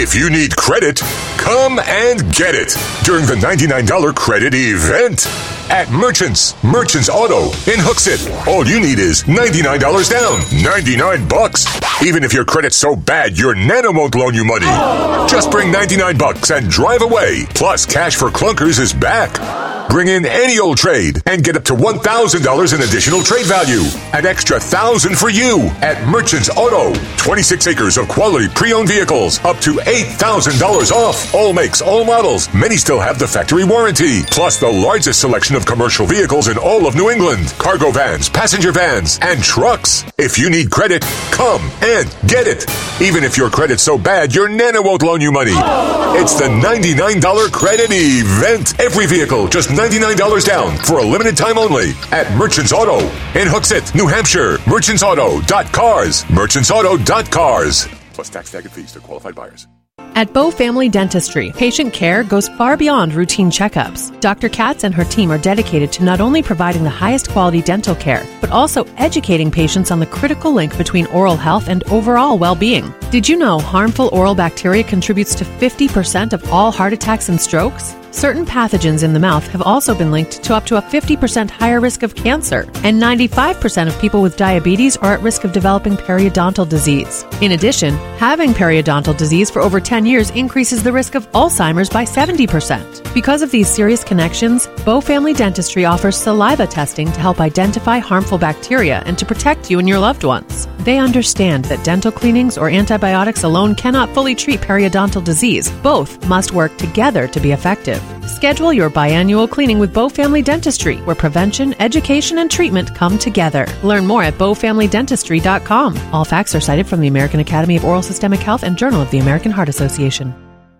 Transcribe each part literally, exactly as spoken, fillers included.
If you need credit, come and get it during the ninety-nine dollars credit event at Merchants. Merchants Auto in Hooksett. All you need is ninety-nine dollars down. ninety-nine bucks. Even if your credit's so bad, your Nana won't loan you money. Just bring ninety-nine bucks and drive away. Plus, Cash for Clunkers is back. Bring in any old trade and get up to one thousand dollars in additional trade value. An extra one thousand dollars for you at Merchants Auto. twenty-six acres of quality pre-owned vehicles. Up to eight thousand dollars off. All makes, all models. Many still have the factory warranty. Plus the largest selection of commercial vehicles in all of New England. Cargo vans, passenger vans, and trucks. If you need credit, come and get it. Even if your credit's so bad, your Nana won't loan you money. It's the ninety-nine dollars credit event. Every vehicle, just ninety-nine dollars down for a limited time only at Merchants Auto in Hooksett, New Hampshire. merchants auto dot cars. merchants auto dot cars. Plus tax, tag, and fees to qualified buyers. At Bow Family Dentistry, patient care goes far beyond routine checkups. Doctor Katz and her team are dedicated to not only providing the highest quality dental care, but also educating patients on the critical link between oral health and overall well-being. Did you know harmful oral bacteria contributes to fifty percent of all heart attacks and strokes? Certain pathogens in the mouth have also been linked to up to a fifty percent higher risk of cancer, and ninety-five percent of people with diabetes are at risk of developing periodontal disease. In addition, having periodontal disease for over ten years increases the risk of Alzheimer's by seventy percent. Because of these serious connections, Bow Family Dentistry offers saliva testing to help identify harmful bacteria and to protect you and your loved ones. They understand that dental cleanings or antibiotics alone cannot fully treat periodontal disease. Both must work together to be effective. Schedule your biannual cleaning with Bow Family Dentistry, where prevention, education, and treatment come together. Learn more at bow family dentistry dot com. All facts are cited from the American Academy of Oral Systemic Health and Journal of the American Heart Association.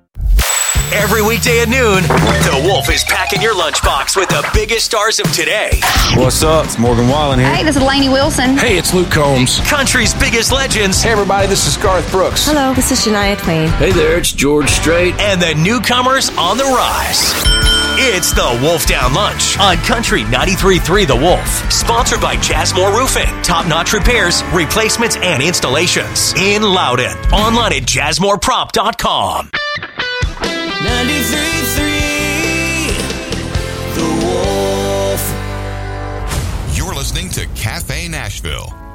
Every weekday at noon, The Wolf is packing your lunchbox with the biggest stars of today. What's up? It's Morgan Wallen here. Hey, this is Lainey Wilson. Hey, it's Luke Combs. Country's biggest legends. Hey, everybody, this is Garth Brooks. Hello, this is Shania Twain. Hey there, it's George Strait. And the newcomers on the rise. It's The Wolf Down Lunch on Country ninety-three point three The Wolf. Sponsored by Jazzmore Roofing. Top-notch repairs, replacements, and installations. In Loudon. Online at jazzmore prop dot com. ninety-three point three The Wolf. You're listening to Cafe Nashville.